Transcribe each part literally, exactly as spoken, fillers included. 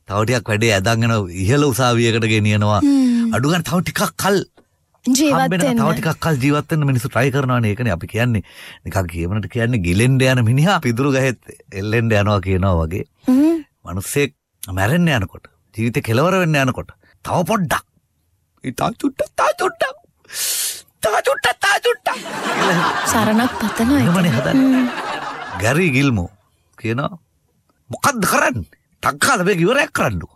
තව ටිකක් වැඩේ ඇදගෙන ඉහළ උසාවියකට ගෙනියනවා. අඩු ගන්න තව ටිකක් කල් ජීවත් වෙන්න. තව ටිකක් කල් ජීවත් වෙන්න මිනිස්සු try කරනවානේ. ඒකනේ අපි කියන්නේ. නිකන් කියවනට කියන්නේ ගිලෙන්න යන මිනිහා පිදුරු ගහෙත් එල්ලෙන්න යනවා කියනවා වගේ. මිනිස්සෙක් මැරෙන්න යනකොට ජීවිතේ කෙලවර වෙන්න යනකොට තව පොඩ්ඩක් ඉතා චුට්ටක් තා චුට්ටක් තා චුට්ටක් තා චුට්ටක් සරණක් පතනවා. එහෙමනේ හදන්නේ. ගැරි ගිල්මෝ කියනවා මොකද්ද කරන්නේ? ටක්කාල මේක ඉවරයක් කරන්නකෝ.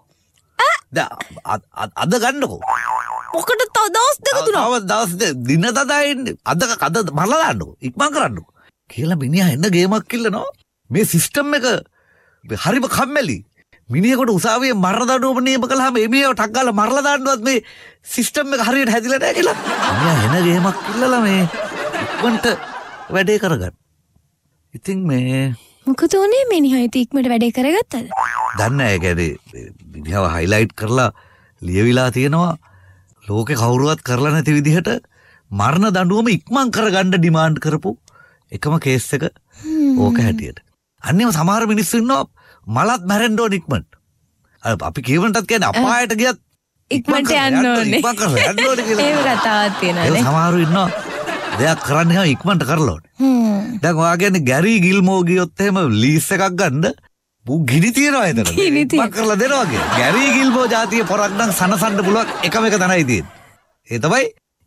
අද ගන්නකෝ. මොකටද තව දවස් දෙක තුනක්? තව දවස් දෙක දින දදා එන්නේ. අද අද මරලා දාන්නකෝ. ඉක්මන් කරන්නකෝ. කියලා මිනිහා එන්න ගේමක් කිල්ලනවා. මේ සිස්ටම් එක හරිම කම්මැලි. මිනිහෙකුට උසාවියේ මරණ දඬුවම නියම කළාම එමියව ටක් ගාලා මරලා දාන්නවත් මේ සිස්ටම් එක හරියට හැදිලා නැහැ කියලා. මිනිහා එන ගේමක් කිල්ලලා මේ ඉක්මනට වැඩේ කරගන්න. ඉතින් මේ මොකද උනේ මිනිහා ඉක්මනට වැඩේ කරගත්තද? දන්නේ නැහැ. ඒකේ මිනිහව හයිලයිට් කරලා ලියවිලා තියෙනවා. ලෝකේ කවුරුවත් කරලා නැති විදිහට මරණ දඬුවම ඉක්මන් කරගන්න ඩිමාන්ඩ් කරපු එකම කේස් එක ඕක හැටියට. අන්නේම සමහර මිනිස්සු ඉන්නවා මලත් මැරෙන්න ඕන ඉක්මනට. අපි කියවන්නටත් කියන්නේ අපායට ගියත් ඉක්මනට යන්න ඕනේ. ඉක්මන් කරලා යන්න ඕනේ කියලා. ඒක කතාවක් තියෙනවා නේ. සමහරු ඉන්නවා දෙයක් කරන්න හැම ඉක්මනට කරලා ඕනේ. හ්ම්. දැන් ඔයා කියන්නේ ගැරි ගිල්මෝ ගියොත් එහෙම ලීස් එකක් ගන්න බු ගිනි තියනවා එතන. ඉක්මන් කරලා දෙනවා කියන්නේ. ගැරි ගිල්මෝ ජාතිය පොරක් නම් සනසන්න පුළුවන් එකම එක තමයි තියෙන්නේ. ඒ තමයි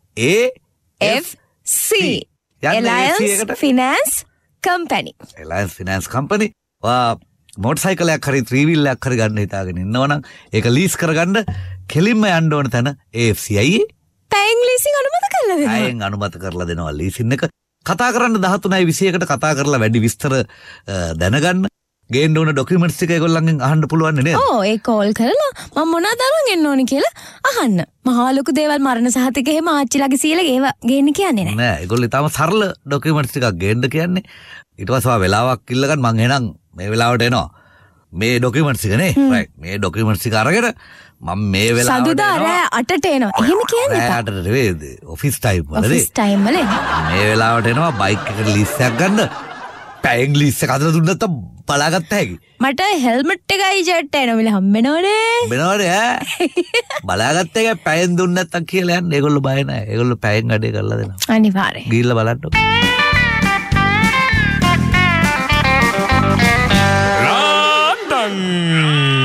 A F C Alliance Finance Company. Alliance Finance Company. වා මොටර් සයිකලයක් හරි ත්‍රී වීලයක් හරි ගන්න හිතාගෙන ඉන්නවනම් ඒක ලීස් කරගන්න කෙලින්ම යන්න ඕන තැන A F C අයියේ. පැයෙන් ලීසින් අනුමත කරලා දෙනවා. පැයෙන් අනුමත කරලා දෙනවා ලීසින් එක. කතා කරන්න දහතුනයි විසියකට කතා කරලා වැඩි විස්තර දැනගන්න. ගේන්න ඕන ඩොකියුමන්ට්ස් ටික ඒගොල්ලන්ගෙන් අහන්න පුළුවන් නේද? ඔව් ඒ කෝල් කරලා මම මොනවද අරන් එන්න ඕනි කියලා අහන්න. මහා ලොකු දේවල් මරණ සහතික එහෙම ආච්චිලාගේ සීලා ඒව ගේන්න කියන්නේ නැහැ. නෑ ඒගොල්ලෝ තාම සරල ඩොකියුමන්ට්ස් ටිකක් ගේන්න කියන්නේ. ඊට පස්සේ ආ වෙලාවක් ඉල්ලගන්න මං එහෙනම් මේ වෙලාවට එනවා. මේ ඩොකියුමන්ට්ස් එක නේ. රයිට් මේ ඩොකියුමන්ට්ස් ටික අරගෙන මම මේ වෙලාවට සඳුදා රෑ අටට එනවා. එහෙම කියන්නේ රෑ අටට නෙවෙයි ඔෆිස් ටයිම් වල නේ. ඔෆිස් ටයිම් වල මේ වෙලාවට එනවා බයික් එකට ලීස් එකක් ගන්න. පැයෙන් ලීස් එක අදලා දුන්නත් බලාගත්ත හැකි. මට හෙල්මට් එකයි ජෙට් එකයි නෝමිල හම්බෙනවනේ. හම්බෙනවනේ ඈ. බලාගත්ත එක පැයෙන් දුන්න නැත්තම් කියලා යන්නේ. ඒගොල්ලෝ බය නැහැ. ඒගොල්ලෝ පැයෙන් වැඩේ කරලා දෙනවා. අනිවාර්යයෙන්. ගිහිල්ලා බලන්න.